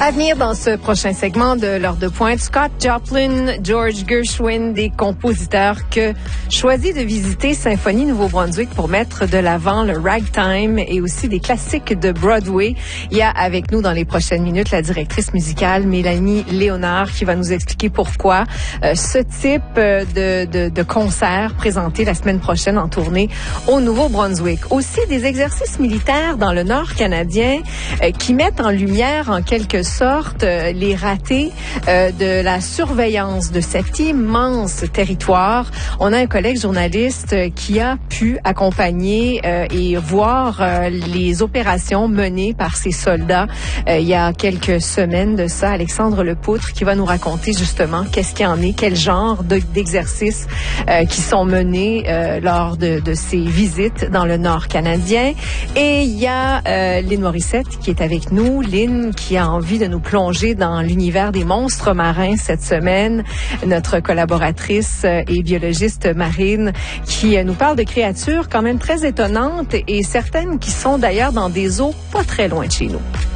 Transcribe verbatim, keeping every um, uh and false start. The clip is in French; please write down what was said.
À venir dans ce prochain segment de l'heure de pointe, Scott Joplin, George Gershwin, des compositeurs que choisit de visiter Symphonie Nouveau-Brunswick pour mettre de l'avant le ragtime et aussi des classiques de Broadway. Il y a avec nous dans les prochaines minutes la directrice musicale Mélanie Léonard qui va nous expliquer pourquoi euh, ce type de, de, de concert présenté la semaine prochaine en tournée au Nouveau-Brunswick. Aussi des exercices militaires dans le Nord canadien euh, qui mettent en lumière en quelque sorte euh, les ratés euh, de la surveillance de cet immense territoire. On a un collègue journaliste euh, qui a pu accompagner euh, et voir euh, les opérations menées par ces soldats euh, il y a quelques semaines de ça. Alexandre Lepoutre qui va nous raconter justement qu'est-ce qu'il y en est, quel genre de, d'exercices euh, qui sont menés euh, lors de, de ces visites dans le Nord canadien. Et il y a euh, Lynn Morissette qui est avec nous. Lynn qui a envie de nous plonger dans l'univers des monstres marins cette semaine. Notre collaboratrice et biologiste marine qui nous parle de créatures quand même très étonnantes et certaines qui sont d'ailleurs dans des eaux pas très loin de chez nous.